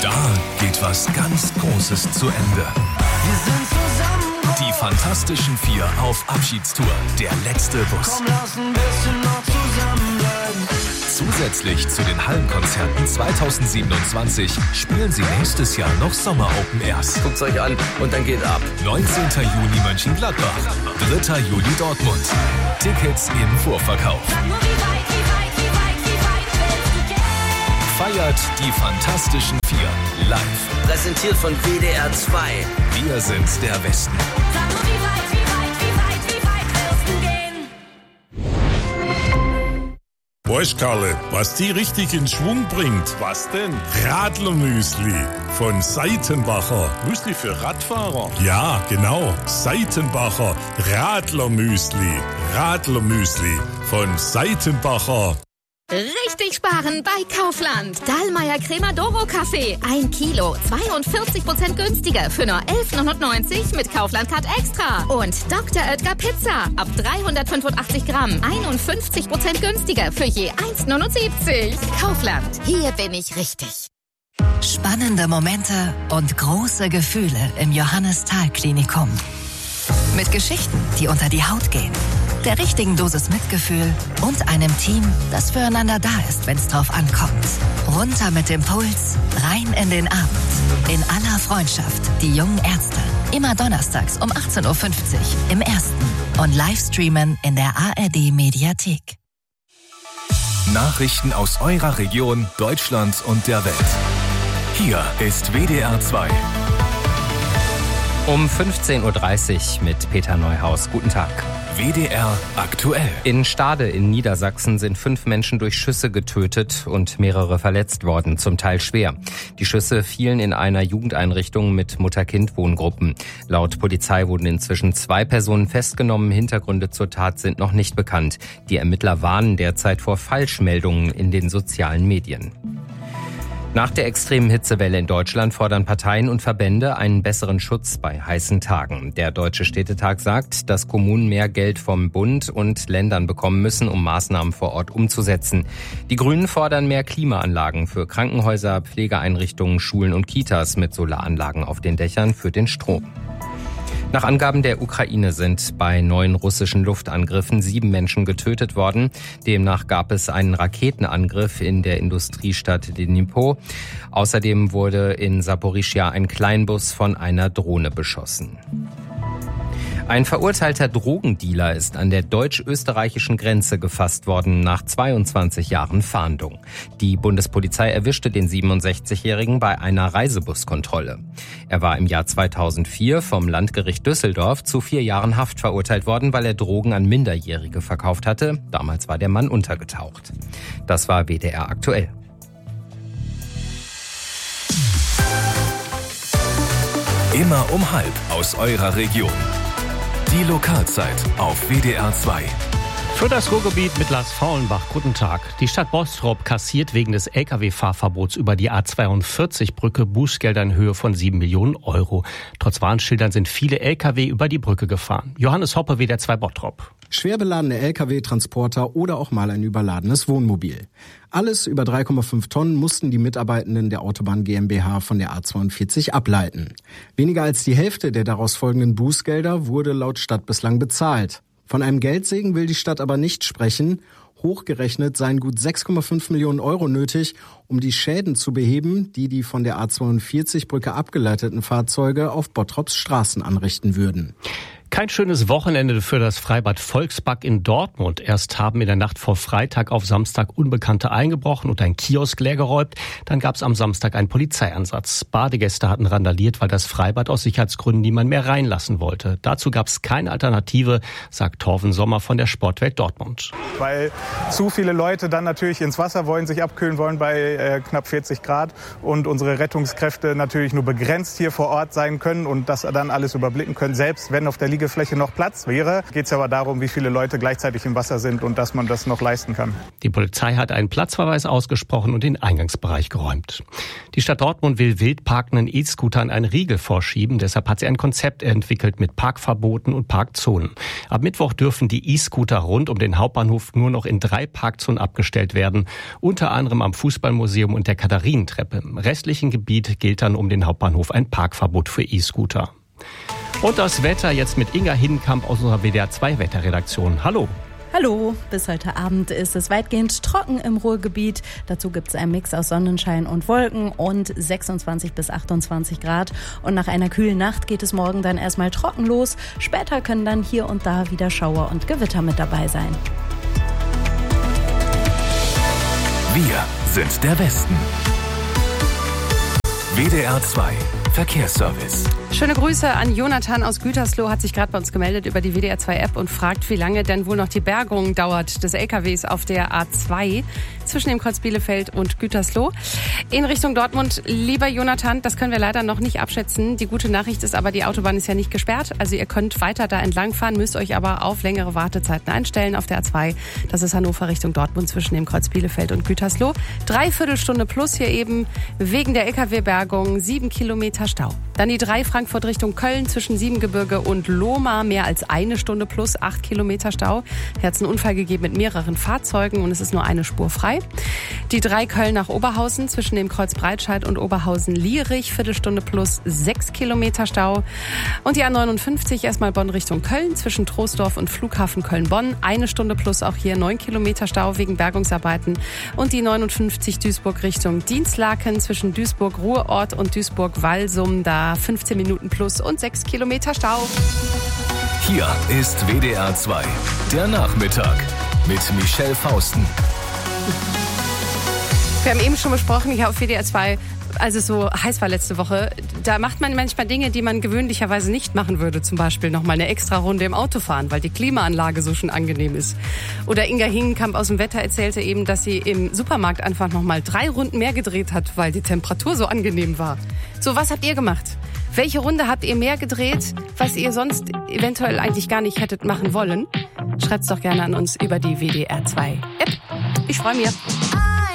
Da geht was ganz Großes zu Ende. Wir sind zusammen. Die Fantastischen Vier auf Abschiedstour. Der letzte Bus. Komm, lass ein bisschen noch zusammenbleiben. Zusätzlich zu den Hallenkonzerten 2027 spielen sie nächstes Jahr noch Sommer-Open Airs. Guckt's euch an und dann geht ab. 19. Juni Mönchengladbach, 3. Juli Dortmund. Tickets im Vorverkauf. Feiert die Fantastischen Vier live. Präsentiert von WDR 2. Wir sind der Westen. Weißt Karle, was die richtig in Schwung bringt? Was denn? Radlermüsli von Seitenbacher. Müsli für Radfahrer? Ja, genau. Seitenbacher Radlermüsli. Radlermüsli von Seitenbacher. Richtig sparen bei Kaufland. Dallmayr Cremadoro Kaffee. 1 Kilo, 42% günstiger für nur 11,99 mit Kaufland Card Extra. Und Dr. Oetker Pizza. Ab 385 Gramm. 51% günstiger für je 1,79. Kaufland. Hier bin ich richtig. Spannende Momente und große Gefühle im Johannes-Thal-Klinikum. Mit Geschichten, die unter die Haut gehen. Der richtigen Dosis Mitgefühl und einem Team, das füreinander da ist, wenn es drauf ankommt. Runter mit dem Puls, rein in den Abend. In aller Freundschaft, die jungen Ärzte. Immer donnerstags um 18.50 Uhr im Ersten und Livestreamen in der ARD-Mediathek. Nachrichten aus eurer Region, Deutschland und der Welt. Hier ist WDR 2. Um 15.30 Uhr mit Peter Neuhaus. Guten Tag. WDR aktuell. In Stade in Niedersachsen sind 5 Menschen durch Schüsse getötet und mehrere verletzt worden, zum Teil schwer. Die Schüsse fielen in einer Jugendeinrichtung mit Mutter-Kind-Wohngruppen. Laut Polizei wurden inzwischen 2 Personen festgenommen. Hintergründe zur Tat sind noch nicht bekannt. Die Ermittler warnen derzeit vor Falschmeldungen in den sozialen Medien. Nach der extremen Hitzewelle in Deutschland fordern Parteien und Verbände einen besseren Schutz bei heißen Tagen. Der Deutsche Städtetag sagt, dass Kommunen mehr Geld vom Bund und Ländern bekommen müssen, um Maßnahmen vor Ort umzusetzen. Die Grünen fordern mehr Klimaanlagen für Krankenhäuser, Pflegeeinrichtungen, Schulen und Kitas mit Solaranlagen auf den Dächern für den Strom. Nach Angaben der Ukraine sind bei 9 russischen Luftangriffen 7 Menschen getötet worden. Demnach gab es einen Raketenangriff in der Industriestadt Dnipro. Außerdem wurde in Saporischschja ein Kleinbus von einer Drohne beschossen. Ein verurteilter Drogendealer ist an der deutsch-österreichischen Grenze gefasst worden nach 22 Jahren Fahndung. Die Bundespolizei erwischte den 67-Jährigen bei einer Reisebuskontrolle. Er war im Jahr 2004 vom Landgericht Düsseldorf zu 4 Jahren Haft verurteilt worden, weil er Drogen an Minderjährige verkauft hatte. Damals war der Mann untergetaucht. Das war WDR aktuell. Immer um 12:30 aus eurer Region. Die Lokalzeit auf WDR 2. Für das Ruhrgebiet mit Lars Faulenbach. Guten Tag. Die Stadt Bostrop kassiert wegen des Lkw-Fahrverbots über die A42-Brücke Bußgelder in Höhe von 7 Millionen Euro. Trotz Warnschildern sind viele Lkw über die Brücke gefahren. Johannes Hoppe, WDR 2 Bottrop. Schwer beladene Lkw-Transporter oder auch mal ein überladenes Wohnmobil. Alles über 3,5 Tonnen mussten die Mitarbeitenden der Autobahn GmbH von der A42 ableiten. Weniger als die Hälfte der daraus folgenden Bußgelder wurde laut Stadt bislang bezahlt. Von einem Geldsegen will die Stadt aber nicht sprechen. Hochgerechnet seien gut 6,5 Millionen Euro nötig, um die Schäden zu beheben, die die von der A42-Brücke abgeleiteten Fahrzeuge auf Bottrops Straßen anrichten würden. Kein schönes Wochenende für das Freibad Volkspark in Dortmund. Erst haben in der Nacht vor Freitag auf Samstag Unbekannte eingebrochen und ein Kiosk leergeräumt. Dann gab es am Samstag einen Polizeieinsatz. Badegäste hatten randaliert, weil das Freibad aus Sicherheitsgründen niemand mehr reinlassen wollte. Dazu gab es keine Alternative, sagt Torven Sommer von der Sportwelt Dortmund. Weil zu viele Leute dann natürlich ins Wasser wollen, sich abkühlen wollen bei knapp 40 Grad und unsere Rettungskräfte natürlich nur begrenzt hier vor Ort sein können und das dann alles überblicken können. Selbst wenn auf der Liegefläche noch Platz wäre, geht es aber darum, wie viele Leute gleichzeitig im Wasser sind und dass man das noch leisten kann. Die Polizei hat einen Platzverweis ausgesprochen und den Eingangsbereich geräumt. Die Stadt Dortmund will wildparkenden E-Scootern einen Riegel vorschieben. Deshalb hat sie ein Konzept entwickelt mit Parkverboten und Parkzonen. Ab Mittwoch dürfen die E-Scooter rund um den Hauptbahnhof nur noch in 3 Parkzonen abgestellt werden, unter anderem am Fußballmuseum und der Katharinentreppe. Im restlichen Gebiet gilt dann um den Hauptbahnhof ein Parkverbot für E-Scooter. Und das Wetter jetzt mit Inga Hindenkamp aus unserer WDR 2 Wetterredaktion. Hallo. Hallo, bis heute Abend ist es weitgehend trocken im Ruhrgebiet. Dazu gibt es einen Mix aus Sonnenschein und Wolken und 26 bis 28 Grad. Und nach einer kühlen Nacht geht es morgen dann erstmal trocken los. Später können dann hier und da wieder Schauer und Gewitter mit dabei sein. Wir sind der Westen. WDR 2 Verkehrsservice. Schöne Grüße an Jonathan aus Gütersloh, hat sich gerade bei uns gemeldet über die WDR 2 App und fragt, wie lange denn wohl noch die Bergung dauert des LKWs auf der A2 zwischen dem Kreuz Bielefeld und Gütersloh. In Richtung Dortmund, lieber Jonathan, das können wir leider noch nicht abschätzen. Die gute Nachricht ist aber, die Autobahn ist ja nicht gesperrt. Also ihr könnt weiter da entlang fahren, müsst euch aber auf längere Wartezeiten einstellen auf der A2. Das ist Hannover Richtung Dortmund zwischen dem Kreuz Bielefeld und Gütersloh. 3/4 Stunde plus hier eben wegen der LKW-Bergung, 7 Kilometer Stau. Dann die 3 Frankfurt Richtung Köln zwischen Siebengebirge und Lohmar, mehr als 1 Stunde plus 8 Kilometer Stau. Hier hat es einen Unfall gegeben mit mehreren Fahrzeugen und es ist nur eine Spur frei. Die 3 Köln nach Oberhausen zwischen dem Kreuz Breitscheid und Oberhausen-Lierich, Viertelstunde plus 6 Kilometer Stau. Und die A59 erstmal Bonn Richtung Köln zwischen Troisdorf und Flughafen Köln-Bonn, 1 Stunde plus auch hier 9 Kilometer Stau wegen Bergungsarbeiten. Und die 59 Duisburg Richtung Dienstlaken zwischen Duisburg-Ruhrort und Duisburg-Walsum, da 15 Minuten plus und 6 Kilometer Stau. Hier ist WDR 2, der Nachmittag mit Michelle Fausten. Wir haben eben schon besprochen, hier auf WDR 2, als es so heiß war letzte Woche, da macht man manchmal Dinge, die man gewöhnlicherweise nicht machen würde. Zum Beispiel nochmal eine extra Runde im Auto fahren, weil die Klimaanlage so schön angenehm ist. Oder Inga Hindenkamp aus dem Wetter erzählte eben, dass sie im Supermarkt einfach nochmal 3 Runden mehr gedreht hat, weil die Temperatur so angenehm war. So, was habt ihr gemacht? Welche Runde habt ihr mehr gedreht, was ihr sonst eventuell eigentlich gar nicht hättet machen wollen? Schreibt's doch gerne an uns über die WDR 2 App. Ich freue mich.